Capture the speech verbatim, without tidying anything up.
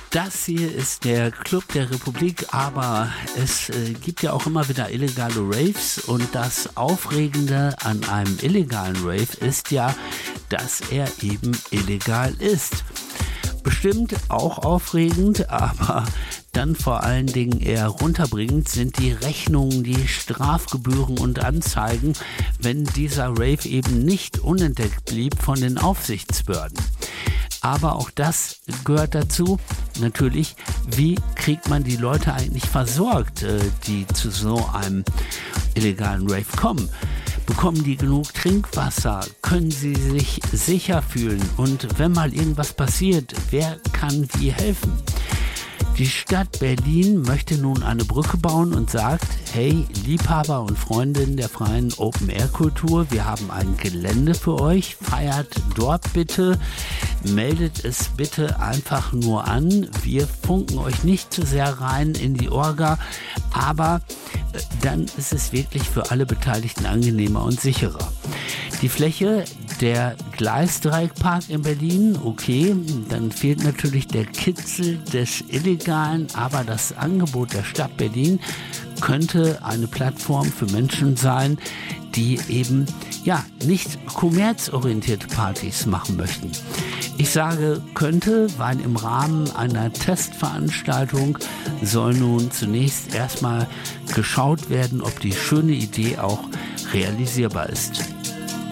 Das hier ist der Club der Republik, aber es äh, gibt ja auch immer wieder illegale Raves und das Aufregende an einem illegalen Rave ist ja, dass er eben illegal ist. Bestimmt auch aufregend, aber dann vor allen Dingen eher runterbringend sind die Rechnungen, die Strafgebühren und Anzeigen, wenn dieser Rave eben nicht unentdeckt blieb von den Aufsichtsbehörden. Aber auch das gehört dazu. Natürlich, wie kriegt man die Leute eigentlich versorgt, die zu so einem illegalen Rave kommen? Bekommen die genug Trinkwasser? Können sie sich sicher fühlen? Und wenn mal irgendwas passiert, wer kann wie helfen? Die Stadt Berlin möchte nun eine Brücke bauen und sagt, hey, Liebhaber und Freundinnen der freien Open-Air-Kultur, wir haben ein Gelände für euch, feiert dort bitte, meldet es bitte einfach nur an, wir funken euch nicht zu sehr rein in die Orga, aber dann ist es wirklich für alle Beteiligten angenehmer und sicherer. Die Fläche, der Gleisdreieckpark in Berlin, okay, dann fehlt natürlich der Kitzel des Illegalen, aber das Angebot der Stadt Berlin könnte eine Plattform für Menschen sein, die eben ja nicht kommerzorientierte Partys machen möchten. Ich sage könnte, weil im Rahmen einer Testveranstaltung soll nun zunächst erstmal geschaut werden, ob die schöne Idee auch realisierbar ist.